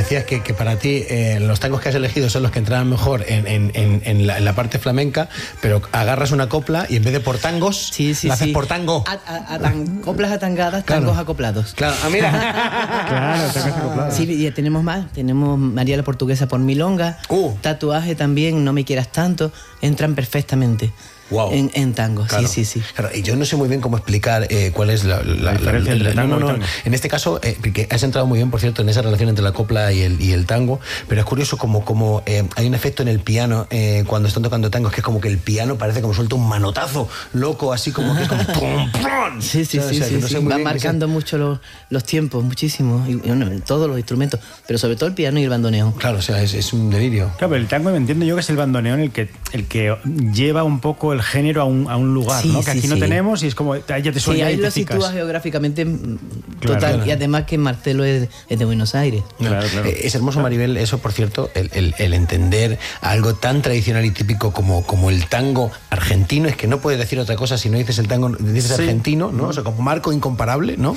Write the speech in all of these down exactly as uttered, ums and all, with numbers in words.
decías que, que para ti eh, los tangos que has elegido son los que entraban mejor en, en, en, en, la, en la parte flamenca, pero agarras una copla y en vez de por tangos, sí, sí, la haces sí. por tango. A, a, a tan, coplas atangadas, tangos claro. acoplados. Claro, ah, mira. Claro, tangos acoplados. Sí, y tenemos más. Tenemos María la Portuguesa por milonga, uh. tatuaje también, No me quieras tanto, entran perfectamente. Wow. En, en tango, claro. sí, sí, sí. Claro, y yo no sé muy bien cómo explicar eh, cuál es la, la, la diferencia la, la, entre tango no, no, y no. tango. En este caso, eh, que has entrado muy bien, por cierto, en esa relación entre la copla y el, y el tango, pero es curioso como, como eh, hay un efecto en el piano eh, cuando están tocando tangos, que es como que el piano parece como suelta un manotazo loco, así como que es como pum, pum. Sí, sí, o sea, sí, o sea, sí, no sí. sé muy Va bien marcando qué sea. mucho los, los tiempos, muchísimo, y, y bueno, en todos los instrumentos, pero sobre todo el piano y el bandoneón. Claro, o sea, es, es un delirio. Claro, pero el tango me entiendo yo que es el bandoneón el que, el que lleva un poco el género a un, a un lugar, Sí, ¿no? Que sí, aquí no sí. tenemos y es como, ya te suena Sí, y ahí te lo cicas. sitúas geográficamente mm, Claro, total, claro. y además que Marcelo es, es de Buenos Aires. Claro, claro. Eh, es hermoso, Maribel, eso, por cierto, el, el, el entender algo tan tradicional y típico como, como el tango argentino. Es que no puedes decir otra cosa si no dices el tango, dices Sí. argentino, ¿no? O sea, como marco incomparable, ¿no?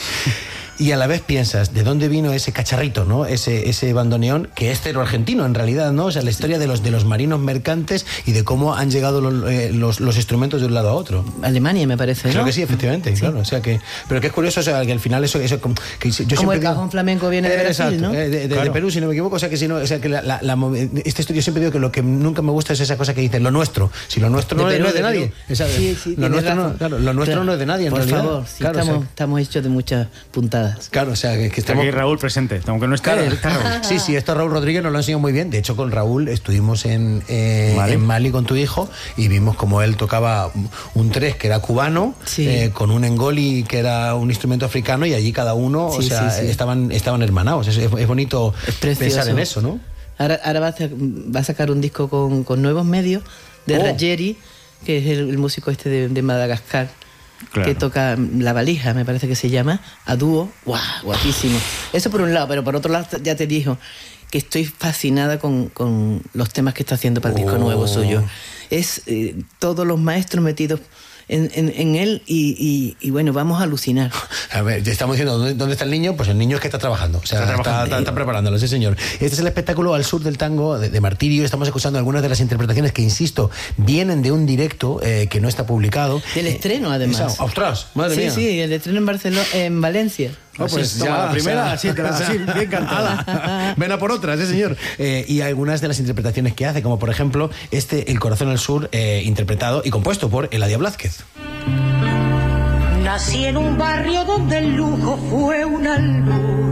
Y a la vez piensas, ¿de dónde vino ese cacharrito, ¿no? Ese, ese bandoneón, que es cero argentino, en realidad, ¿no? O sea, la historia de los, de los marinos mercantes y de cómo han llegado los, eh, los, los instrumentos de un lado a otro. Alemania, me parece, ¿no? Creo que sí, efectivamente, Sí. claro. O sea que, pero que es curioso, o sea, que al final eso, eso como, que yo Como siempre el digo- cajón flamenco viene de Eh, Brasil, exacto, ¿no? eh, de, de- Claro. de Perú, si no me equivoco. O sea que si no, o sea que la, la, la, este estudio siempre digo que lo que nunca me gusta es esa cosa que dicen lo nuestro. Si lo nuestro De no, es- Perú, no es de, de nadie. Perú. Esa- Sí, sí, lo tienes nuestro, no, razón. claro, lo nuestro Claro. no es de nadie, en Por realidad. favor, sí, claro, estamos, o sea, estamos hechos de muchas puntadas. claro, o sea, que, que Está estamos... aquí Raúl presente, aunque no esté, Claro. está Raúl. Sí, sí, esto Raúl Rodríguez nos lo ha enseñado muy bien. De hecho, con Raúl estuvimos en, eh, Mali. en Mali con tu hijo y vimos como él tocaba un tres que era cubano, Sí. eh, con un engoli que era un instrumento africano, y allí cada uno, o Sí, sea, sí, sí. estaban, estaban hermanados. Es, es bonito Es precioso. pensar en eso, ¿no? Ahora, ahora va, a, sa- va a sacar un disco con, con nuevos medios de Oh. Rajeri, que es el, el músico este de, de Madagascar, Claro. que toca La Valija, me parece que se llama, a dúo. ¡Guau! Guapísimo. Eso por un lado, pero por otro lado ya te dijo que estoy fascinada con, con los temas que está haciendo para el disco Oh. nuevo suyo. Es eh, todos los maestros metidos en, en, en él y, y, y bueno, vamos a alucinar. A ver, te estamos diciendo, ¿dónde, dónde está el niño? Pues el niño es que está trabajando, o sea, Está está, trabajando. está- está preparándolo, sí señor. Este es el espectáculo Al Sur del Tango de, de Martirio. Estamos escuchando algunas de las interpretaciones que, insisto, vienen de un directo eh, que no está publicado. Del Eh, estreno, además. esa- ¡Ostras! ¡Madre sí, mía! sí, el estreno en Barcelona, en Valencia. Oh, pues Así, toma, ya, la primera, o sea, así, te la- así, bien cantada. ala, ven a por otras, sí señor. Eh, y algunas de las interpretaciones que hace, como por ejemplo este El Corazón al Sur, eh, interpretado y compuesto por Eladia Blázquez. Nací en un barrio donde el lujo fue una luz.